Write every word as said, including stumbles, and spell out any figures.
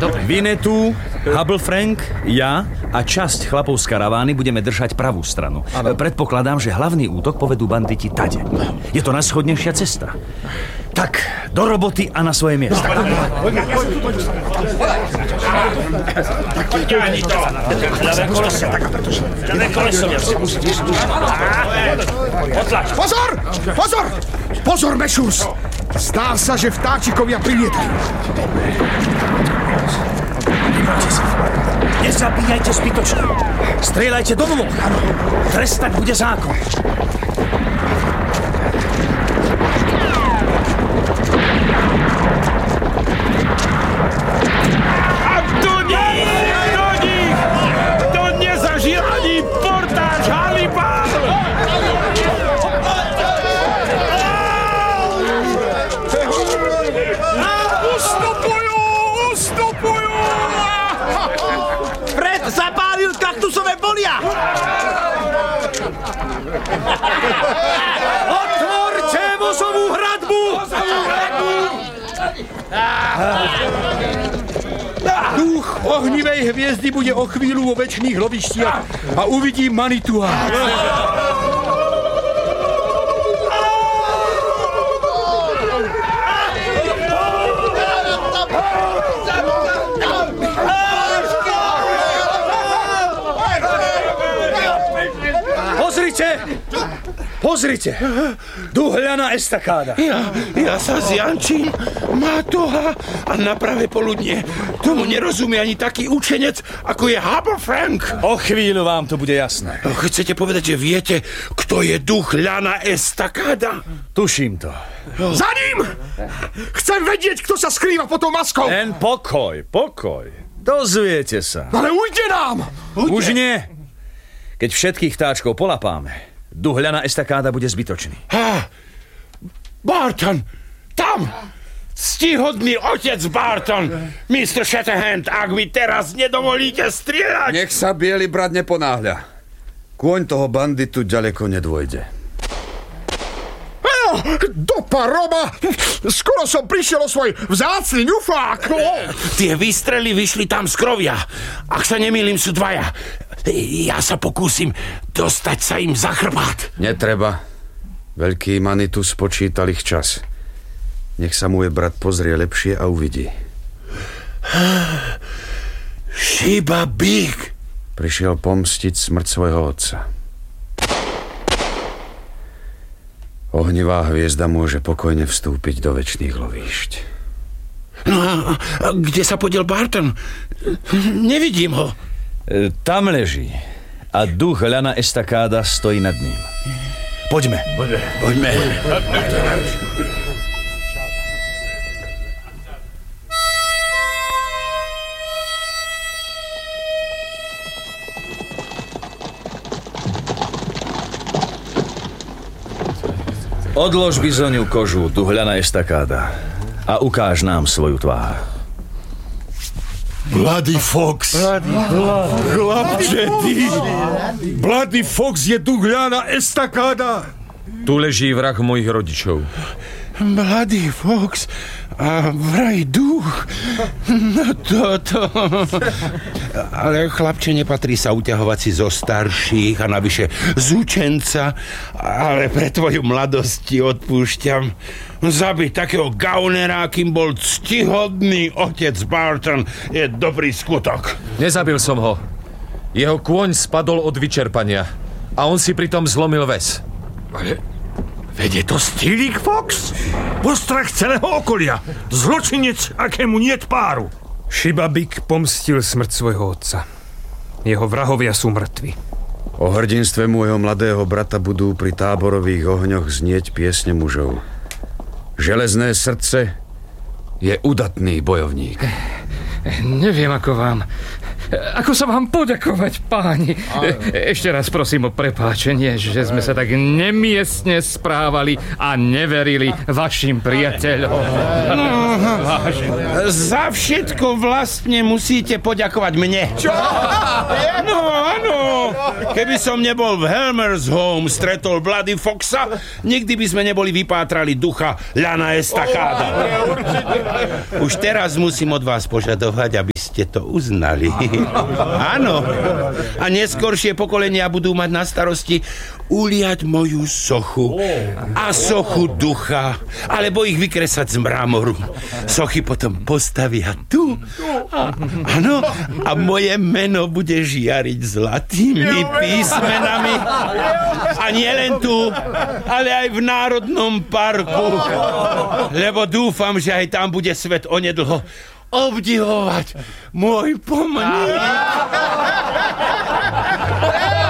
Dobre. Vinetu, Hubble Frank, ja a časť chlapov z karavány budeme držať pravú stranu. Ano. Predpokladám, že hlavný útok povedú banditi tade. Je to najschodnejšia cesta. Tak, do roboty a na svoje miesta. Pozor! Pozor! Pozor, Mešurs! Zdá sa, že vtáčikovia prilietajú. Nebojte sa. Nezabíjajte zbytočne. Strieľajte do nôh. Trestať bude zákon. A do nich! Do nich! To nezažil ani portáž Hannibal! Ustupujú! Ustupujú! Fred zapálil kaktusové polia! Otvorte vozovú hradbu! Duch ohnivej hviezdy bude o chvíľu vo večných lovištiach a uvidí Manitua. Pozrite! Pozrite! Duhľaná estakáda. Ja, ja sa zjančím. Má toha a na pravé poludnie. Tomu nerozumie ani taký učenec, ako je Hubble Frank. O chvíľu vám to bude jasné. Chcete povedať, že viete, kto je Duhľaná estakáda? Tuším to. Za ním! Chcem vedieť, kto sa skrýva pod tou maskou. Len pokoj, pokoj. Dozviete sa. Ale ujde nám! Ujde. Už nie. Keď všetkých vtáčkov polapáme, Duhľaná estakáda bude zbytočný. Ha! Barton! Tam! Ctihodný otec Barton! mister Shatterhand, ak mi teraz nedovolíte strieľať! Nech sa biely brat neponáhľa. Kôň toho banditu ďaleko nedôjde. Do paroba! Skoro som prišiel o svoj vzácny ňufák! Tie výstrely vyšli tam z krovia. Ak sa nemýlim, sú dvaja. Ja sa pokúsim dostať sa im za chrbát. Netreba. Veľký Manitu spočítal ich čas. Nech sa môj brat pozrie lepšie a uvidí. Shiba Big prišiel pomstiť smrť svojho otca. Ohnivá hviezda môže pokojne vstúpiť do večných lovíšť. No a, a kde sa podiel Barton? Nevidím ho. E, tam leží a Duhľaná estakáda stojí nad ním. Poďme. Poďme. Poďme. Odlož bizoniu kožu, Duhľaná estakáda, a ukáž nám svoju tvár. Bloody Fox! Chlapče, ty! Bloody Fox je Duhľaná estakáda! Tu leží vrah mojich rodičov. Bloody Fox a vraj duch. No toto. Ale chlapče, nepatrí sa uťahovať si zo starších a navyše z učenca, ale pre tvoju mladosť ti odpúšťam. Zabiť takého gaunera, akým bol ctihodný otec Barton, je dobrý skutok. Nezabil som ho. Jeho kôň spadol od vyčerpania a on si pritom zlomil väz. Ale veď je to Stilík Fox? Postrach celého okolia. Zločinec, akému niet páru. Shiba Big pomstil smrť svojho otca. Jeho vrahovia sú mŕtvi. O hrdinstve môjho mladého brata budú pri táborových ohňoch znieť piesne mužov. Železné srdce je udatný bojovník. Neviem ako vám. ako sa vám poďakovať, páni? Ešte raz prosím o prepáčenie, že sme sa tak nemiestne správali a neverili vašim priateľom. No, za všetko vlastne musíte poďakovať mne. Čo? No, áno. Keby som nebol v Helmer's Home stretol Bloody Foxa, nikdy by sme neboli vypátrali ducha Lana Estakáda. Už teraz musím od vás požadovať, aby ste to uznali. Áno. A neskoršie pokolenia budú mať na starosti uliať moju sochu a sochu ducha, alebo ich vykresať z mramoru. Sochy potom postavia tu. Áno. A moje meno bude žiariť zlatými písmenami. A nie len tu, ale aj v Národnom parku. Lebo dúfam, že aj tam bude svet onedlho obdivovať môj pomník.